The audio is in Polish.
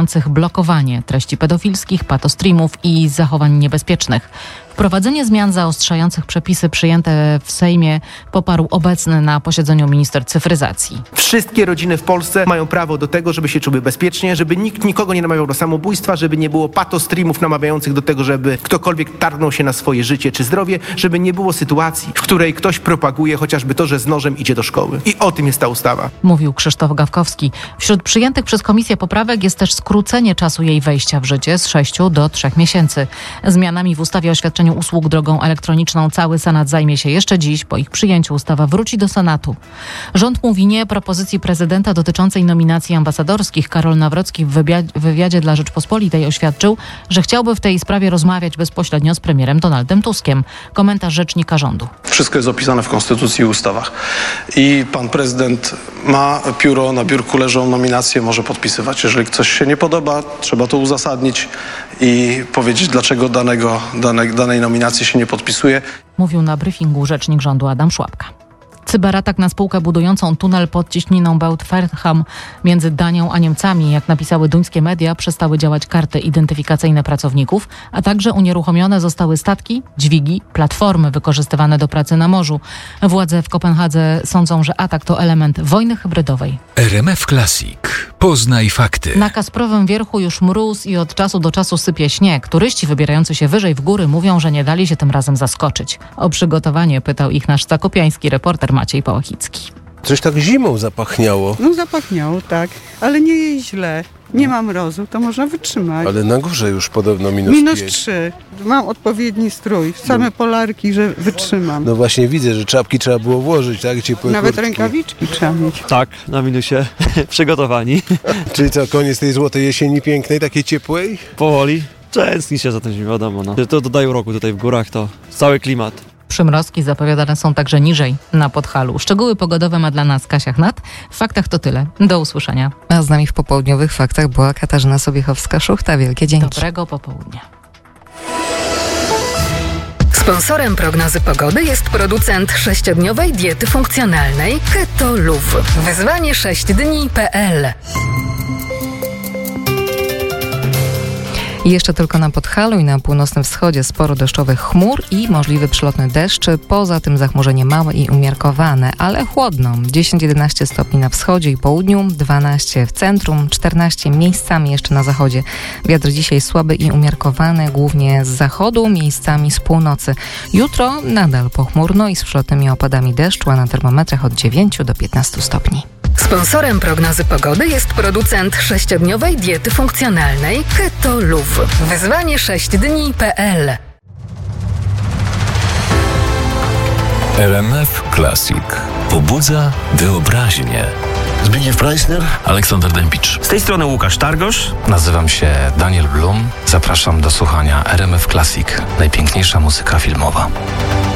umożliwiających blokowanie treści pedofilskich, patostreamów i zachowań niebezpiecznych. Wprowadzenie zmian zaostrzających przepisy przyjęte w Sejmie poparł obecny na posiedzeniu minister cyfryzacji. Wszystkie rodziny w Polsce mają prawo do tego, żeby się czuły bezpiecznie, żeby nikt nikogo nie namawiał do samobójstwa, żeby nie było patostreamów namawiających do tego, żeby ktokolwiek targnął się na swoje życie czy zdrowie, żeby nie było sytuacji, w której ktoś propaguje chociażby to, że z nożem idzie do szkoły. I o tym jest ta ustawa. Mówił Krzysztof Gawkowski. Wśród przyjętych przez Komisję poprawek jest też skrócenie czasu jej wejścia w życie z 6 do 3 miesięcy. Zmianami w ustawie o świadczeniu usług drogą elektroniczną cały Senat zajmie się jeszcze dziś. Po ich przyjęciu ustawa wróci do Senatu. Rząd mówi nie propozycji prezydenta dotyczącej nominacji ambasadorskich. Karol Nawrocki w wywiadzie dla Rzeczpospolitej oświadczył, że chciałby w tej sprawie rozmawiać bezpośrednio z premierem Donaldem Tuskiem. Komentarz rzecznika rządu. Wszystko jest opisane w Konstytucji i ustawach. I pan prezydent ma pióro, na biurku leżą nominacje, może podpisywać. Jeżeli coś się nie podoba, trzeba to uzasadnić i powiedzieć, dlaczego danej nominacji się nie podpisuje. Mówił na briefingu rzecznik rządu Adam Szłapka. Cyberatak na spółkę budującą tunel pod ciśniną Bełt-Fernham między Danią a Niemcami. Jak napisały duńskie media, przestały działać karty identyfikacyjne pracowników, a także unieruchomione zostały statki, dźwigi, platformy wykorzystywane do pracy na morzu. Władze w Kopenhadze sądzą, że atak to element wojny hybrydowej. RMF Classic. Poznaj fakty. Na Kasprowym Wierchu już mróz i od czasu do czasu sypie śnieg. Turyści wybierający się wyżej w góry mówią, że nie dali się tym razem zaskoczyć. O przygotowanie pytał ich nasz zakopiański reporter Maciej Pałachicki. Coś tak zimą zapachniało. No zapachniało, tak, ale nie jest źle. Nie ma mrozu, to można wytrzymać. Ale na górze już podobno -5. -3. Mam odpowiedni strój, same polarki, że wytrzymam. No właśnie widzę, że czapki trzeba było włożyć, tak? Ciepłe Nawet kurtki. rękawiczki trzeba mieć. Tak, na minusie. Przygotowani. Czyli co, koniec tej złotej jesieni pięknej, takiej ciepłej? Powoli. Tęskni się za tym, wiadomo. No. To dodaje roku tutaj w górach, to cały klimat. Przymrozki zapowiadane są także niżej na Podhalu. Szczegóły pogodowe ma dla nas Kasia Chnat. W faktach to tyle. Do usłyszenia. A z nami w popołudniowych faktach była Katarzyna Sobiechowska-Szuchta. Wielkie dzięki. Dobrego popołudnia. Sponsorem prognozy pogody jest producent 6-dniowej diety funkcjonalnej Keto Luv. Wyzwanie 6dni.pl. I jeszcze tylko na Podhalu i na północnym wschodzie sporo deszczowych chmur i możliwy przelotny deszcz. Poza tym zachmurzenie małe i umiarkowane, ale chłodno. 10-11 stopni na wschodzie i południu, 12 w centrum, 14 miejscami jeszcze na zachodzie. Wiatr dzisiaj słaby i umiarkowany, głównie z zachodu, miejscami z północy. Jutro nadal pochmurno i z przelotnymi opadami deszczu, a na termometrach od 9 do 15 stopni. Sponsorem prognozy pogody jest producent 6-dniowej diety funkcjonalnej Keto Luv. Wyzwanie 6dni.pl. RMF Classic. Pobudza wyobraźnię. Zbigniew Preissner, Aleksander Dębicz. Z tej strony Łukasz Targosz. Nazywam się Daniel Blum. Zapraszam do słuchania RMF Classic. Najpiękniejsza muzyka filmowa.